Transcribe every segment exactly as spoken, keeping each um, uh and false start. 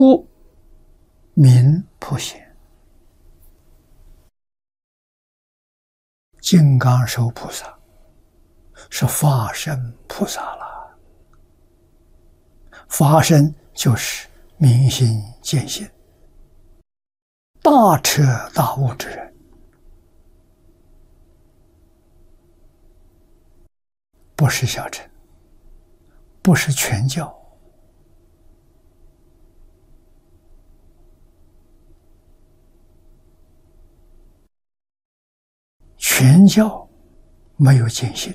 故名普贤。金刚手菩萨是法身菩萨了，法身就是明心见性、大彻大悟之人，不是小乘，不是全教。全教没有见性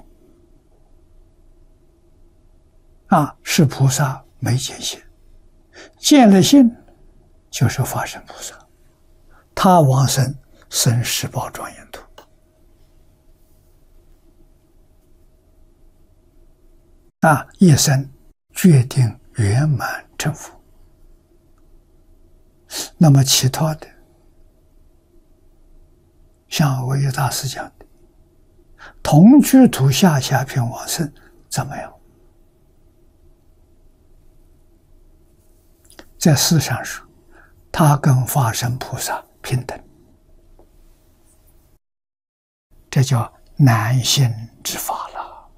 啊，是菩萨没见性，见了性就是法身菩萨，他往生生十宝庄严土啊，一生决定圆满成佛。那么其他的，像惟觉大师讲的同居土下下品往生怎么样？在世上说，他跟法身菩萨平等，这叫难信之法了。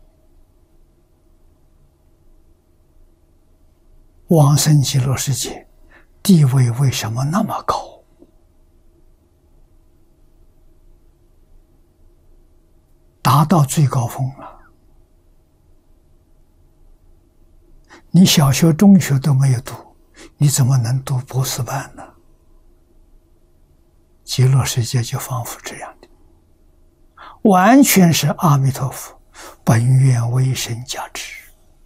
往生极乐世界地位为什么那么高？达到最高峰了。你小学、中学都没有读，你怎么能读博士班呢？极乐世界就仿佛这样的，完全是阿弥陀佛本愿威神加持。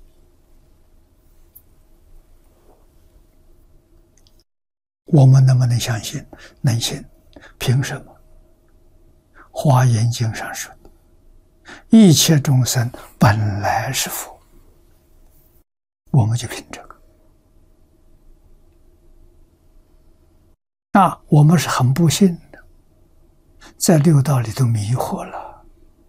我们能不能相信？能信。凭什么？华严经上说的，一切众生本来是佛，我们就凭这个。那我们是很不幸的，在六道里头迷惑了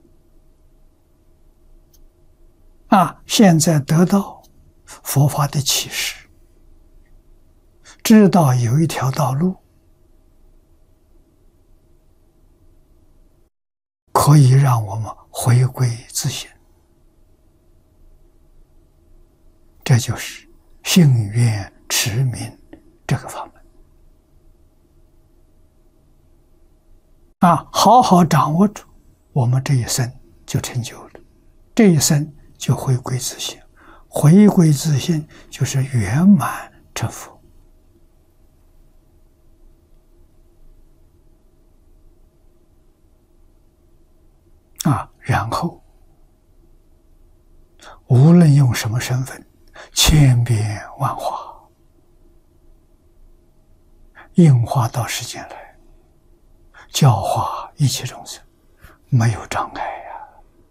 啊！现在得到佛法的启示，知道有一条道路可以让我们回归自性，这就是信愿持名这个法门啊！好好掌握住，我们这一生就成就了，这一生就回归自性，回归自性就是圆满成佛啊！然后无论用什么身份，千变万化，应化到世间来，教化一切众生，没有障碍呀！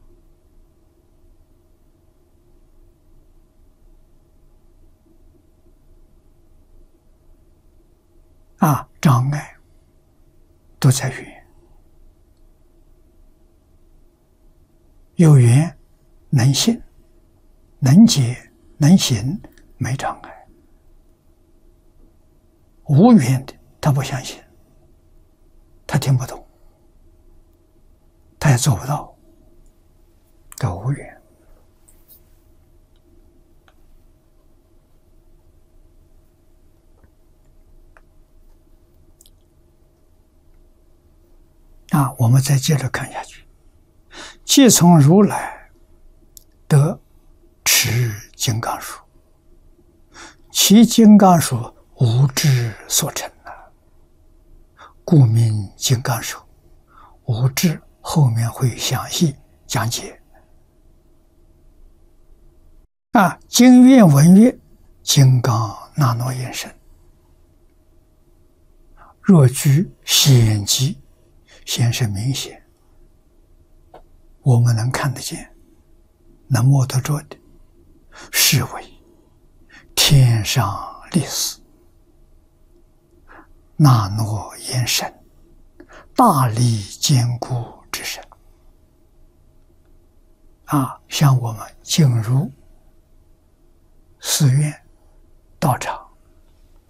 啊，障碍都在缘，有缘能信、能解、能行，没障碍。无缘的，他不相信，他听不懂，他也做不到，都无缘。啊，我们再接着看下去。即从如来得持金刚术，其金刚术无智所成啊，故名金刚术。无智后面会详细讲解啊。经院文曰：金刚那诺眼神，若居显极，显是明显，我们能看得见、能摸得着的，是为天上立死，那诺眼神，大力坚固之神啊！像我们进入寺院、道场，